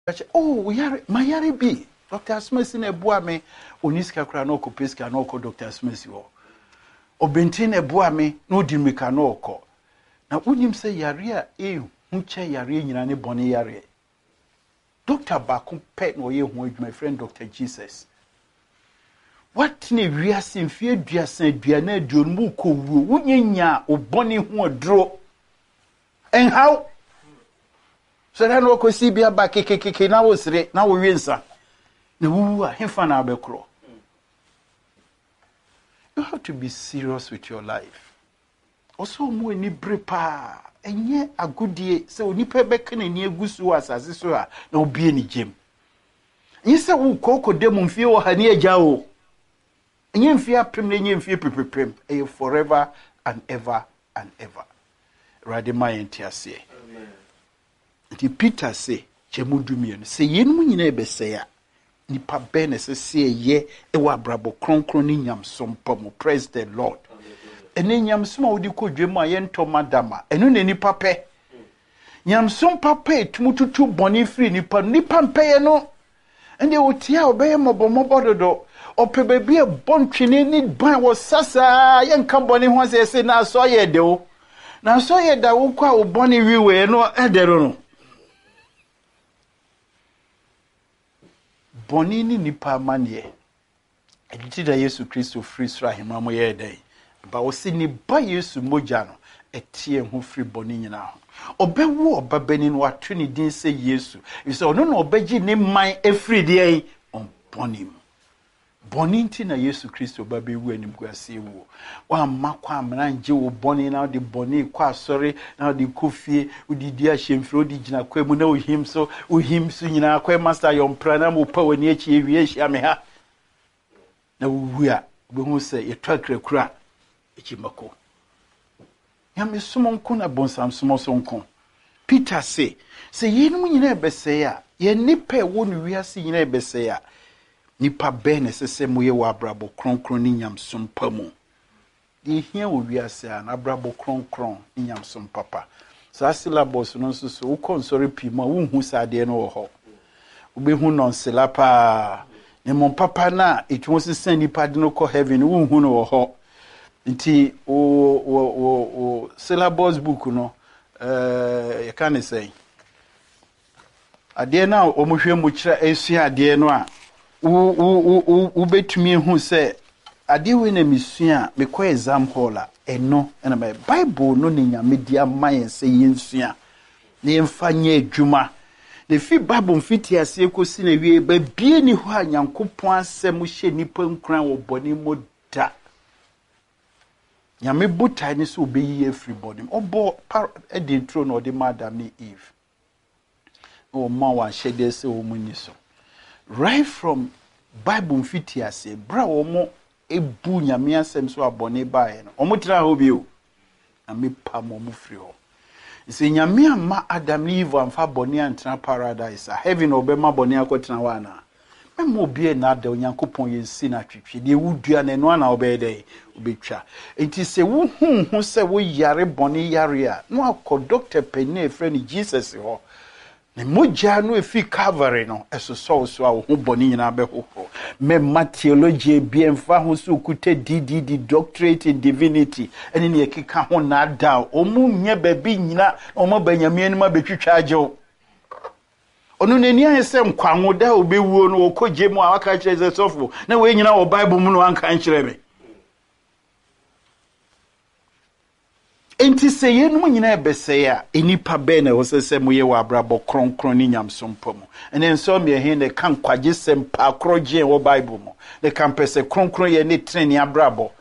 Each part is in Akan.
Oh, my yari be. Dr. Smith in a boame, Uniska Cranoko Pesca Noko, Dr. Smith. Or Bentin a boame, no dimika no ko. Now, would him say Yaria, Hunche Yari in any bonny yari? Dr. Bakum pet no ye with my friend Dr. Jesus. What ne reas in fear, dear Saint Diane, Dunmuko, Wunya, or bonny who draw. And how? So that no could see be a back now was now we answer. No, him fan abecro. You have to be serious with your life. Also, more ni brepa, and yet a good day, so nipa beckon and near gusu as this were no be any gym. Yes, I will cocoa demon feel her near Jao. And yen fear prim, and yen fear prim, a forever and ever and ever. Radima and Tiasse. Ti Peter say, Chemudumian, say yen when you never say ya. Nipa bene se ye ewa brabo kronkron nyam sompo praise the Lord. Ene nyam soma odi kodwemu ayento madama. Enu ne nipa pe. Nyam sompa pe tumututu boni free nipa mpe no. Ende otia obeye mobomobo dodo. Ope bebi e bontwene ni ban wo sasa yenka boni ho se na so ye de o. Na so ye da wo kwa oboni wiwe no edero no. Bonini nipa manie. Enti da Yesu Kristo free sra hema mo ye dai. Ba wo se ni ba Yesu moja no etie ho free boni nyina ho. Obewu obabani no atwe ni din se Yesu. Ise ono no obeji ni man efri de on bonim. Boninti na Yesu Kristo babe wu anim guase wu. Wa makwa amra nje wo boni na de boni kwa sori na de kofie udidi ahemfre odi gina kwamu na ohim so nyina kwa master yon prana mo pa wani achi ewie hia me ha. Na wu a be hu se yetwakra kura echi mako. Ya me sumonko na bonsam somosonko. Peter say yenu nyina ebese ya ye nipa wo no wiase nyina ebese ya. Nipa bene sese moye wa brabo kronkron ni nyamsom pamu. Di hia wo wiase a na brabo kronkron ni nyamsom papa. Sa syllabus no so wo konsori pima wo hu sade no wo ho. Wo be hu non selapa. Ne mon papa na etwo sesen nipa de no ko heaven wo hu no wo ho. Nti o syllabus book no you can say ade na o mo hwe mo kira esua ade no a u betumi hu se ade we na misua me ko exam hall a eno na my bible no ne nya media man se yensua ne mfanye adwuma ne fi bible mfiti ase ekosi na wie ba bie ni ho anyankopon asem hye nipa nkran wo boni moda nyame buta ni so obeyi everybody obo edi intro no de madam ni Eve o ma wa shede se o muni so right from bible mfiti ase bra wo mo ebu nyame asem so abone bae no omo tira ho bio na me pa mo mu fri ho ise nyame ama Adam ni Eve amfa bone antra paradise a heaven obema bone akotena wana memo bie na da onyankopon yensi na twetwe de wudua na no na obede obetwa enti se wo hu se wo yare bone yare a no akọ doctor penny friend Jesus ho ne moja no efi Calvary no eso so a wo hu bone nyina be hoho me theology bi emfa ho so kute DDD doctorate in divinity ene ne ekeka ho na da o mu nye ba bi nyina o mo banyame enu ma betwitwa agyew onu neni ahese nkwanwo da obewuo no okoje mu a waka kire zesofo na we nyina wo bible mu no anka nkire me enti se yenu nyina ebese ya enipa be na wo sese moye wa abrabo kronkron ni nyamsompo mu ene nso me he ne kan kwaje sempa akroje wo bible mu ne kan pese kronkron ye ne treni abrabo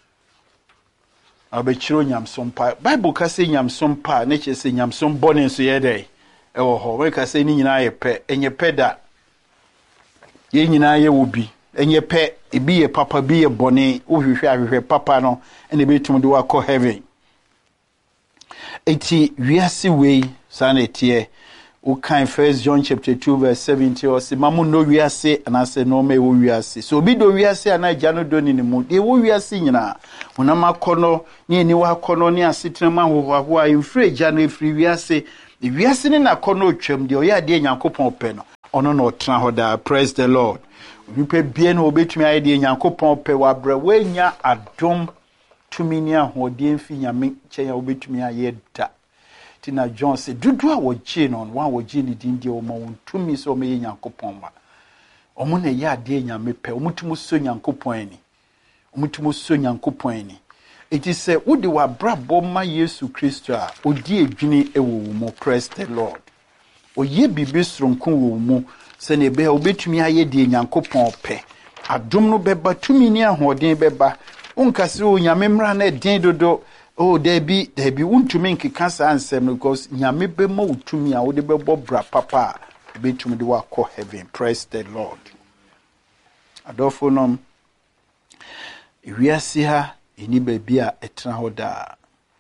abechiro nyamsompa bible ka se nyamsompa ne che se nyamsom bone so ye dai ewo ho we ka se ni nyina ye pe enye peda ye nyina ye wobi enye pe ebi ye papa bi ye bone wo hwehwe papa no ene betum de wa ko heaven eti wiase we sanetie o kan 1 John chapter 2 verse 70 o se mamu no wiase anase no me wo wiase so obi do wiase ana gya no do ni mu de wo wiase nyina wonama kono ni eni wa kono ni asetrema hoho a imfre gya no efri wiase wiase ni na kono twam de o ya de nyankopon pe no ono no tena ho da. Praise the Lord. Nipa bia na obetumi ayede Nyankopɔn pɛ wabra wanya adom tumi ni ahoden fi nyame kyɛn obetumi ayeda. Tina John said dudu a wɔgye no one wɔgye ni din die o ma won tumi so me Nyankopɔn ma. Omo na ya ade nyame pɛ omutumu so Nyankopɔn ani. Omutumu so Nyankopɔn ani. It is said wode wabra ma Yesu Kristo a odi edwini ewo mo. Praise the Lord. Oye bibi sronko wo mu se ne be obetumi ayede Nyankopɔn pɛ. Adom no beba tumi ni ahoden beba. Unkase o nyame mra na den dodo. Oh, there be untumi nkeka sa ansem because nyame be ma utumi a wode bebo bra papa betumi de wakɔ heaven. Praise the Lord. Adofo nom wiase ha eni baabi a etena ho da.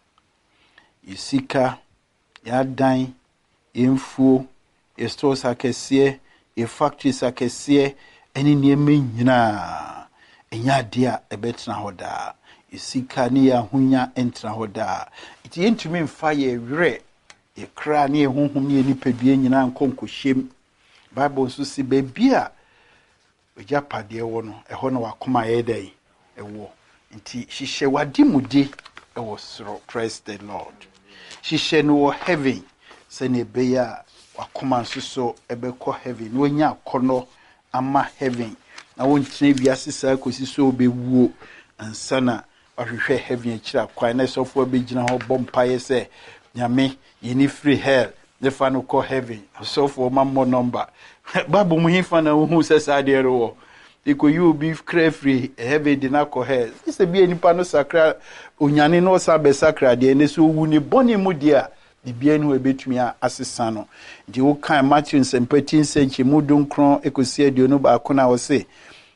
Isika ya dan emfuo stores akɛseɛ factories akɛseɛ eni nneɛma nyinaa enya de a ebetena ho da. Isika ni ya hunya entra ho da. Iti yentumi mfa ye werɛ ye kra ne honhom ne nipadua nyina nkonkohyem. Bible nso si baabi a ojapade wo no ɛhɔ na wakoma yɛ dai ɛwɔ. Nti hyehyɛ wadi mude ɛwɔ soro. Praise the Lord. Hyehyɛ no wɔ heaven sɛ ne be ya wakoma nso so ɛbɛkɔ heaven. No nya akɔnɔ ama heaven. Na wontene wiase saa kosi so obɛwuo ansana ahwehwɛ heaven akira kwan na sofo abegyina ho bompaye se nyame yini free hell ne fa no call heaven sofo mammo number babu mu hifa na hu se saade ro iko you be free heaven di na call hell se bi enipa no sakra onyane no sa be sakra de ne so wu ni boni mu dia bibia no ebetumi asesa no di wo kan Matthew nsempati nsenche mu donkron ekosi aduonu ba akona wo se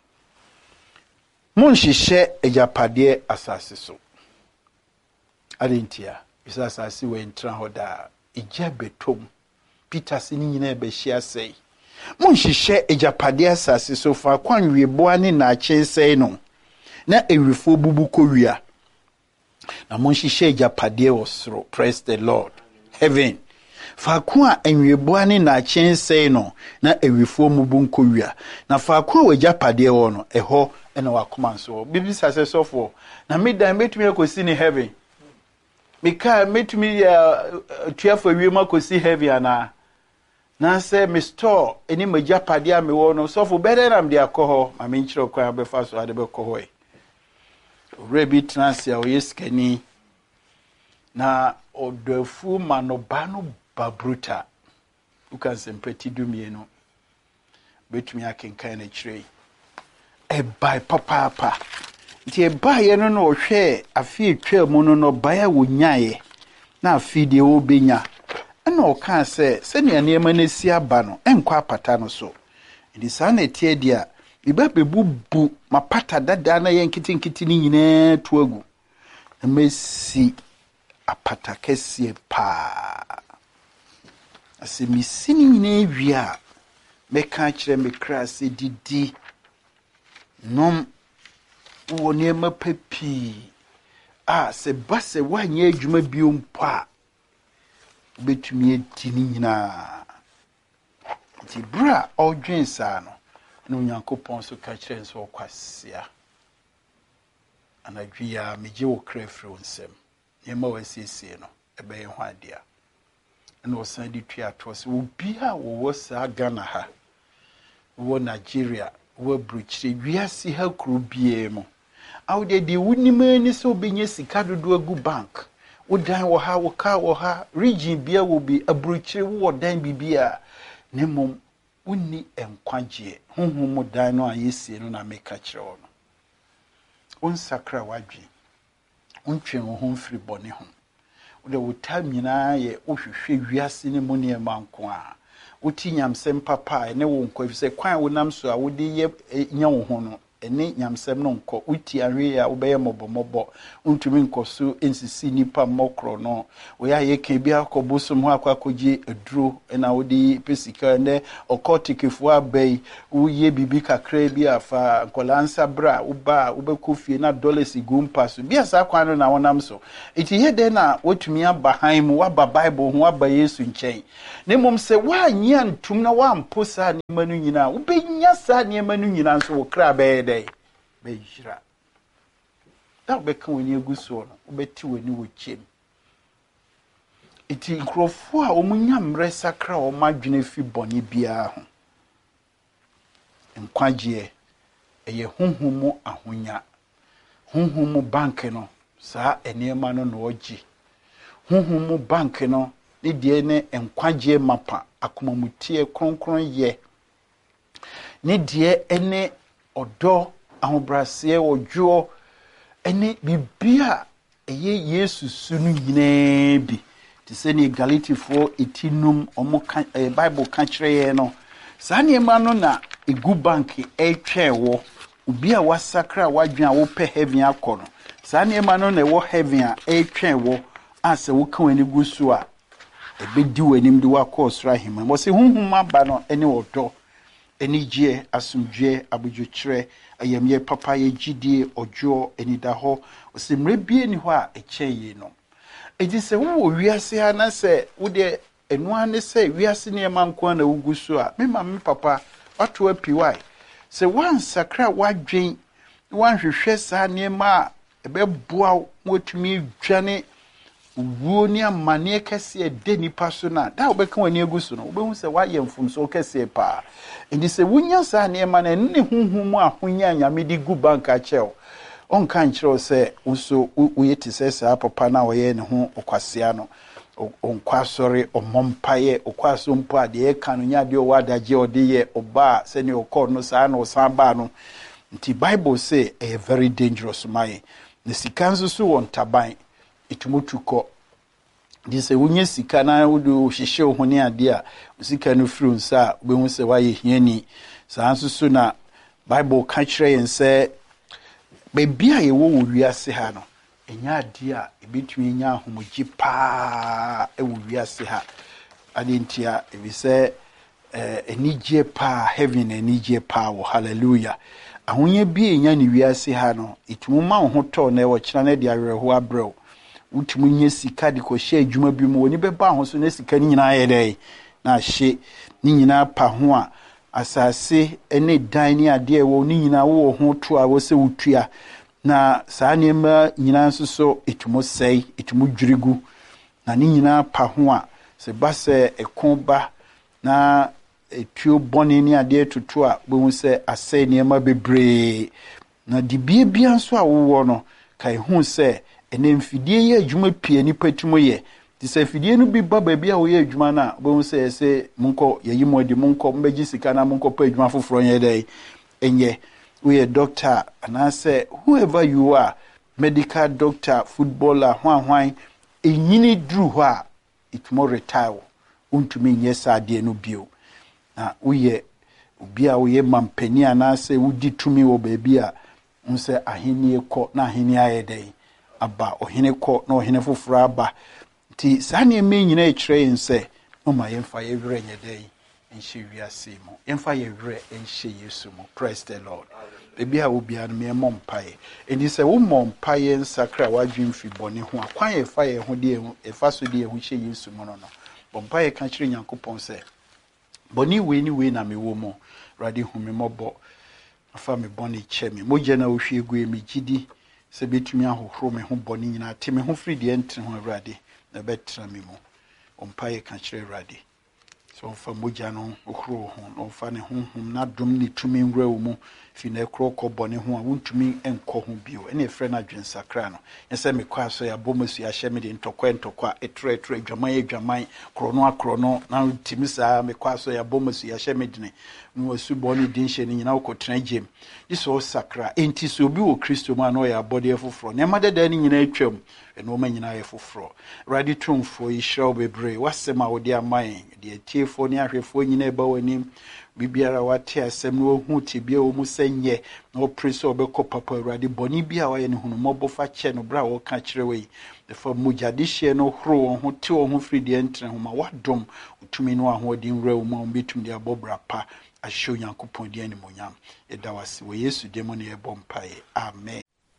Monhyehyɛ ejapade asase so. Adentia, isa asase we ntra ho da. Eja betom. Peter sini nyina be hia sei. Monhyehyɛ ejapade asase so fa kwanwe boa ne na kyensei no. Na ewifo bubu kowia. Na monhyehyɛ ejapade osoro. Praise the Lord. Heaven. Fa kwa enweboa ne na kyensei no. Na ewifo mubu nkowia. Na fa kwa wejapade wo no. Eho ena wakoma so bibi sase sofo na medan metumi akosi ni heaven meka metumi tuafo wiem akosi heaven ana na say me store eni magapade a me wo no sofo bede nam de akọ ma me nkyere kwan abefa so ade be kọ ho rebi transia o yeskani na odofu manoba no babruta uka sempeti dumie no betumi akenkan na kyerei by papa nti ebaye no no hwe afi etwa mu no no baya wonyae na afi de wo benya na o kan se ne anema na si aba no enkwa apata no so ndi sa na tie dia iba bebubu mapata dada na ye nkitinkiti ni nyina to agu na mesi apata kese pa asemisi ni nyina ewia meka kire me krase didi nom woni ma papi se base wanye adwuma biompa betumi etini nyina ti bra odwen sa no na Onyankopɔn so ka kire nso kwasia anadwia meje wo krafre onsem yema wasiesie no ebeye ho adea na osan di twa to se obi a wo sa Ghana ha wo Nigeria wo bruchiri wiase ha kru bie mo awde de wunima ni so benye sika dodo agu bank wo dan wo ha wo ka wo ha region bia wo bi abruchiri wo dan bibia ne mom wonni enkwagye honhom mo dan no ayesie no na meka kire wo no onsakra wadwe ontwen wo ho firi bone ho wo de wo tam nyina ye ohwehwe wiase ne mo ne manko a uti nyamsem papa ne wo nkwa fi se kwan wo nam so a wo de ye nya wo ho no ene nyamsem no nko uti anwe a wobeye mobomobo untumi nkoso ensisi nipa mokro no we aye ka bi akobosom ho akwakogie aduro na wodi pesika ne okotikefo abai uye bibi kakra bi afa nkolansa bra uba ubekofie na dollars igumpa so bia sa kwano na wonam so iti hede na wotumi abahan mu waba bible ho aba yesu nchen ne mom se wa nya ntum na wa mposa ne manu nyina ubenya sa ne manu nyina so wo kra be dey be jira da be kan woni eguso no ubeti woni wo chem iti nkrofo a omunya mre sakra o madwene fi boni bia ho nkwagie eye honhomu ahonya honhomu bank no saa enema no no ogi honhomu bank no ne die ne nkwagie mapa akomamutie kronkron ye ne die ene odo ahobrase odwo ene bibia eye yesu sunu nyina bi ti se ni Galatifo etinum omo Bible ka kire ye no saa niema no na egu bank etwewo obi a wasakra wadwen a wo pe heaven akono saa niema no na wo heaven a etwewo ase wo kan ani gusu a ebedi wanim de wakosra hima mo se hunhum aba no ene odo eni gie asumdwe abudwokire ayamye papa ye gidie ojo enida ho osimre bie ni ho a echeye no eji se wo wiase ha na se wo de enu ane se wiase ne ma nko na wugusu a me ma me papa wato apiwai se wan sakra wadwen wan hwehwe saa ne ma ebeboa wotumi dwane wuo ni amane kese de nipa so na da obeka wani egusu no obehu se wa yemfumso kese pa ndi se wunya saa ne ma na ne hunhum a hunya nyame di gu banka cheo onka nkyerɛ se uso uyeti sesa papa na oye ne ho okwasea no onkwasori omompaye okwaso mpo ade e kanu nya de owadaje ode ye oba se ne okọ no saa na osamba no nti Bible say a very dangerous man ne sikanzo so won taban itumutuko dise wunye sika na wudu hihye ho ne ade a sika no firi nsa obehu se waye hiani saa nso so na Bible ka kire yen se bebia ye wo wiase ha no enya ade a ebetumi nya ahomugi pa e wo wiase ha ade ntia ebi se enije pa heaven enije pa wo hallelujah ahonye bi enya ni wiase ha no itumu ma ho to na e wo kira na de awerho abrɛw utumu nye sika de ko hye adwuma bi mu woni beba ho so na sika ni nyina ye dai na hye ni nyina pa ho a asase ene dan ni ade e wo ni nyina wo ho to a wo se wutua na saa niema nyina nso so itumu sei itumu dwirigu na ni nyina pa ho a se ba se ekonba na etuo boni ni ade tutu a bo se asai niema bebre na dibie bia nso a wo no kai hu se ene mfidie ye adwuma pie ni patumu ye ti se fidie no bi ba bia wo ye adwuma na bo se munko yeyi modi munko mbeji sika na munko pa adwuma foforo ye dai enye we a doctor and I say whoever you are medical doctor footballer hwan enyini dru ho a it more retire untumi nyesa ade no bio na we obi a we mampani ana say wudi tumi wo baabi a unse ahenie kɔ na ahenie ayedai aba ohene kɔ na ohene foforo aba ti sane me nyina ekire nse o ma yemfa ye were nyedai enhye wiase mu yemfa ye were enhye Yesu mu praise the Lord bebia obi an me mompaye enti se wo mompaye nsakra wadwin fi bone ho akwan ye fa ye ho de efa so de ho hye Yesu mu no bompaye ka kire Nyankopɔn se boni we ni we na me wo mu rade hu me mobo afa me bone che me mogye na ohwe egu e me gidi se betumi ahohoro me ho bone nyina te me ho firi de entre ho rade na betra me mu bompaye ka kire rade so fa mogya no ohoro ho no fa ne honhom na dom ne tumi nwura wo mu fi na kroko bone ho a wontumi enko ho bio ene efre na dwensakra no yesa me kwa so ya bomasu ya hye me de ntokwa etre adwaman krono na timi saa me kwa so ya bomasu ya hye me de no wasu bone din hye ne nyina okotena gem iso sakra enti so obi wo Kristo ma no ya bode foforo ne madada ni nyina atwam eno ma nyina ye foforo radi trumfo yi hyew bebre wasema wodi aman de atie atiefoɔ ne ahwɛfoɔ nyinaa ɛba w'anim bibiara wate asɛm no ohu te bia o mu sɛnyɛ na opre so obɛkɔ papa awurade bɔne bi a wayɛ ne hunu mmɔbɔ fa kyɛ no bra wɔka kyerɛ wei ɛfa mugyadehyeɛ no horo wɔn ho te wɔn ho firi deɛ ntene ho ma wadom utumi no ahoɔden wura wo ma wo bɛtumi de abɔ bra pa ahyɛ onyankopɔn di animonyam ɛda wase wɔ yesu din mu ne yɛbɔ mpaeɛ amen.